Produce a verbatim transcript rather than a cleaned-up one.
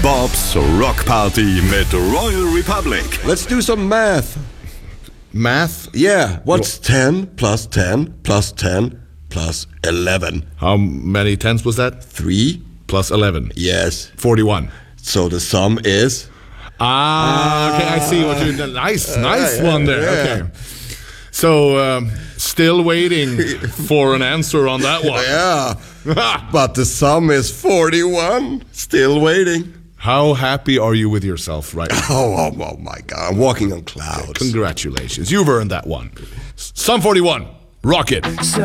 Bobs Rock Party mit Royal Republic. Let's do some math. Math? Yeah, what's ten plus ten plus ten plus eleven? How many tens was that? Three? Plus eleven. Yes. forty-one. So the sum is? Ah, okay, I see what you're doing. Nice, nice one there. Yeah. Okay. So, um, still waiting for an answer on that one. Yeah. But the sum is forty-one. Still waiting. How happy are you with yourself right now? Oh, oh, oh my God. I'm walking on clouds. Congratulations. You've earned that one. Sum forty-one. Rock it. So